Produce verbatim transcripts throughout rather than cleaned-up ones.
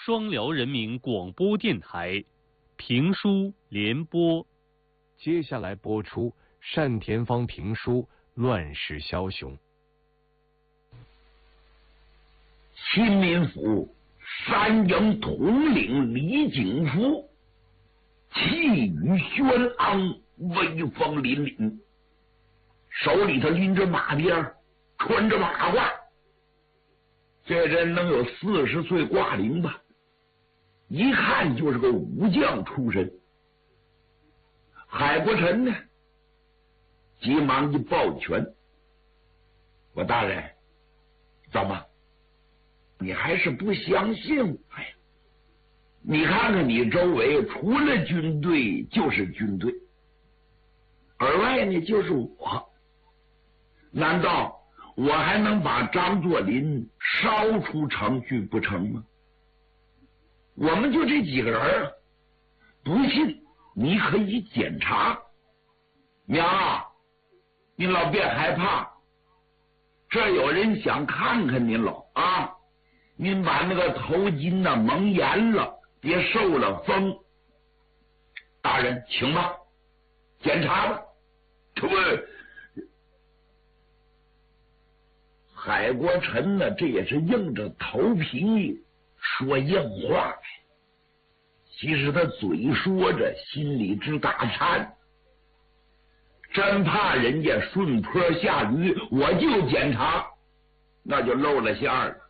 双辽人民广播电台评书联播。 接下来播出单田芳评书《乱世枭雄》。 秦民府三营统领李景福，气宇轩昂，威风凛凛，手里头拎着马鞭，穿着马褂。这人能有四十岁挂龄吧，一看就是个武将出身。海国臣呢，急忙一抱拳：“我大人，怎么？你还是不相信我呀？你看看你周围，除了军队就是军队，而外呢就是我。难道我还能把张作霖烧出城去不成吗？我们就这几个人，不信你可以检查。娘啊，您老别害怕，这有人想看看您老啊。您把那个头巾呢蒙严了，别受了风。大人，请吧，检查吧。这不，海国臣呢，这也是硬着头皮说硬话。其实他嘴说着，心里直打颤，真怕人家顺坡下驴，我就检查，那就露了馅儿了。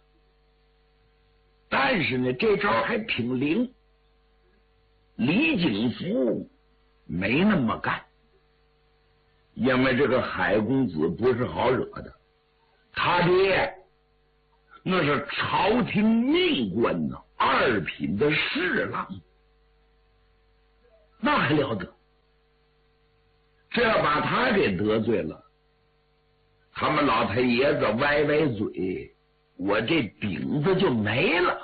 但是呢，这招还挺灵。李景福没那么干，因为这个海公子不是好惹的，他爹那是朝廷命官呢，二品的侍郎，那还了得？这要把他给得罪了，他们老太爷子歪歪嘴，我这饼子就没了。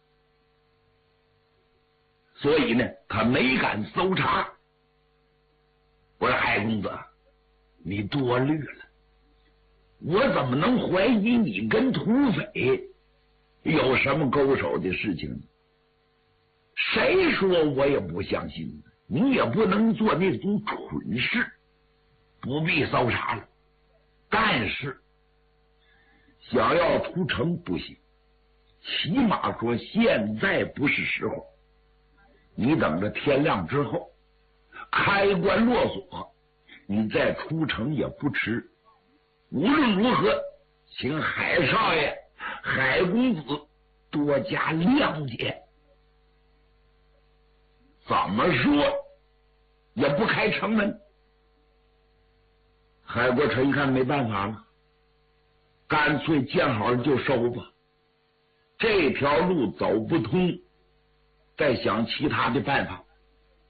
所以呢，他没敢搜查。我说海公子，你多虑了，我怎么能怀疑你跟土匪有什么勾手的事情呢？谁说我也不相信，你也不能做那种蠢事，不必搜查了。但是想要出城不行，起码说现在不是时候，你等着天亮之后开关落锁，你再出城也不迟。无论如何，请海少爷、海公子多加谅解。怎么说也不开城门。海国臣一看没办法了，干脆见好了就收吧。这条路走不通，再想其他的办法。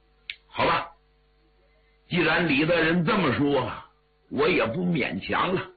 好吧，既然李大人这么说，我也不勉强了。